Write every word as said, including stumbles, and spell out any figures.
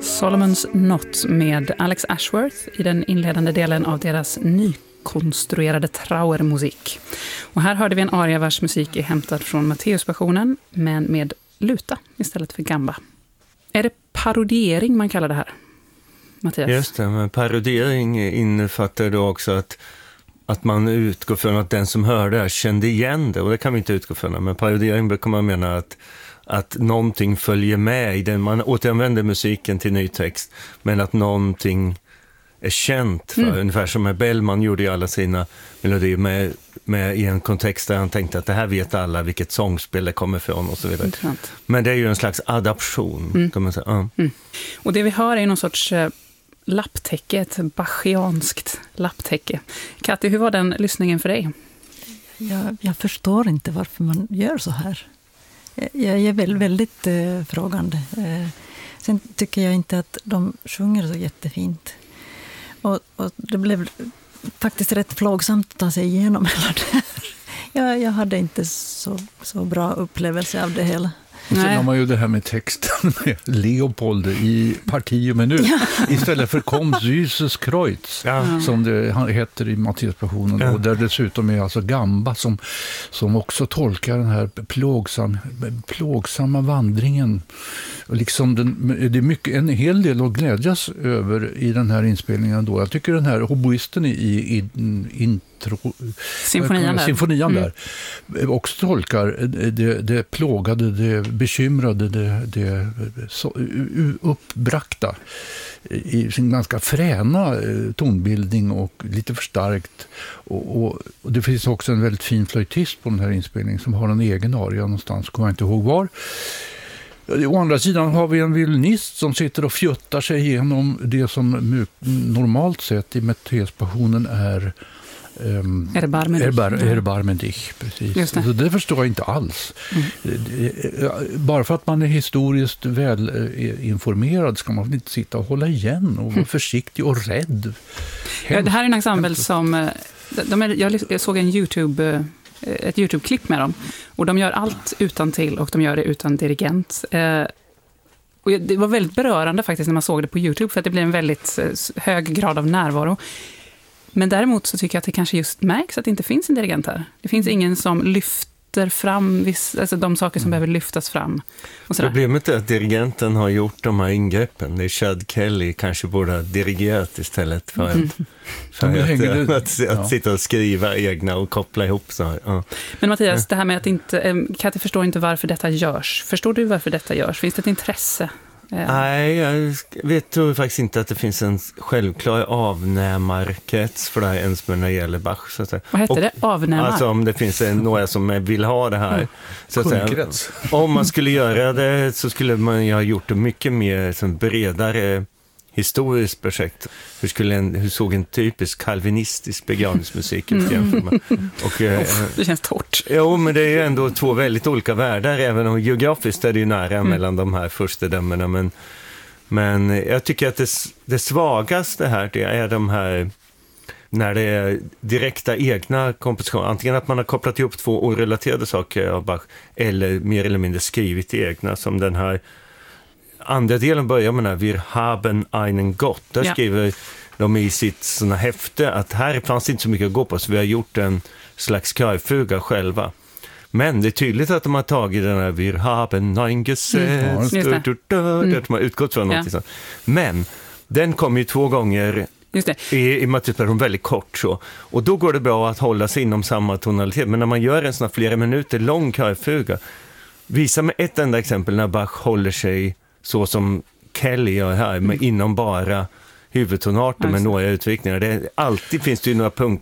Solomon's Knot med Alex Ashworth i den inledande delen av deras nykonstruerade trauermusik. Och här hörde vi en aria vars musik är hämtad från Matteusversionen, men med luta istället för gamba. Är det parodiering man kallar det här, Mattias? Just det, men parodiering innefattar då också att, att man utgår från att den som hör det här kände igen det, och det kan vi inte utgå från. Men parodiering brukar man mena att att någonting följer med i den. Man återanvänder musiken till ny text, men att någonting är känt för. Mm. Ungefär som med Bellman gjorde i alla sina melodier med, med i en kontext där han tänkte att det här vet alla vilket sångspel det kommer från och så vidare. Intressant. Men det är ju en slags adaption, mm. kan man säga. Ja. Mm. Och det vi hör är någon sorts eh, lapptäcke, ett bachianskt lapptäcke. Katti, hur var den lyssningen för dig? Jag, jag förstår inte varför man gör så här. Jag är väl väldigt eh, frågande. Eh, sen tycker jag inte att de sjunger så jättefint. Och, och det blev faktiskt rätt plågsamt att ta sig igenom hela det här. Jag, jag hade inte så, så bra upplevelse av det hela. Och sen har man ju det här med texten med Leopold i parti och minut. Ja. Istället för Kom Süßes Kreuz, ja. Som det heter i Matteusversionen. Ja. Och där dessutom är alltså gamba som, som också tolkar den här plågsam, plågsamma vandringen. Och liksom den, det är mycket, en hel del att glädjas över i den här inspelningen då. Jag tycker den här hoboisten i, i, i intro, symfonian där, symfonian där mm. också tolkar det, det plågade, det bekymrade, det, det så, uppbrakta i sin ganska fräna tonbildning och lite förstärkt. Och, och, och det finns också en väldigt fin flöjtist på den här inspelningen som har en egen aria någonstans, kommer jag inte ihåg var. Å andra sidan har vi en violinist som sitter och fjuttar sig igenom det som normalt sett i Matteusversionen är Um, Erbarmen dich. Erbar, erbarmen dich, precis. Det. Så det förstår jag inte alls. Mm. Bara för att man är historiskt väl informerad ska man inte sitta och hålla igen och vara mm. försiktig och rädd. Ja, det här är en ensemble som de är, jag såg en YouTube, ett YouTube-klipp med dem, och de gör allt utan till och de gör det utan dirigent. Och det var väldigt berörande faktiskt när man såg det på YouTube, för att det blir en väldigt hög grad av närvaro. Men däremot så tycker jag att det kanske just märks att det inte finns en dirigent här. Det finns ingen som lyfter fram viss, alltså de saker som mm. behöver lyftas fram. Och problemet är att dirigenten har gjort de här ingreppen. Det är Chad Kelly kanske borde ha dirigerat istället för, mm. att, för att, att, att, att, att sitta och skriva egna och koppla ihop så här. Ja. Men Mattias, det här med att inte, Katti förstår inte varför detta görs. Förstår du varför detta görs? Finns det ett intresse? Nej, jag vet tror faktiskt inte att det finns en självklar avnämarkrets för det här ens när det gäller Bach. Så att säga. Vad heter och, det? Avnämar? Alltså om det finns en, några som vill ha det här. Mm. Så att säga, om man skulle göra det så skulle man ju ha gjort det mycket mer som bredare historiskt projekt. Hur, skulle en, hur såg en typisk kalvinistisk begravningsmusik ut jämfört med? Och, eh, det känns torrt. Jo, men det är ju ändå två väldigt olika världar, även om geografiskt är det ju nära mm. mellan de här första dömmerna. Men, men jag tycker att det, det svagaste här det är de här när det är direkta egna kompositioner. Antingen att man har kopplat ihop två orelaterade saker av Bach eller mer eller mindre skrivit egna, som den här andra delen börjar med när Wir haben einen Gott. Där ja. skriver de i sitt såna häfte att här fanns inte så mycket att gå på, så vi har gjort en slags körfuga själva. Men det är tydligt att de har tagit den här Wir haben ein Gesetz, mm. mm. att de har utgått från något ja. sånt. Men den kom ju två gånger Just det. i, i Matteusversionen väldigt kort så. Och då går det bra att hålla sig inom samma tonalitet. Men när man gör en sån här flera minuter lång körfuga, visa med ett enda exempel när Bach håller sig så som Kelly gör här, men inom bara huvudtonarter med några utvikningar. Det är, alltid finns det ju några punkter